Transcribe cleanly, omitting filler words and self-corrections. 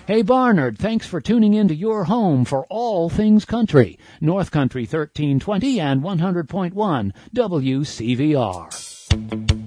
Hey Barnard, thanks for tuning in to your home for all things country. North Country 1320 and 100.1 WCVR.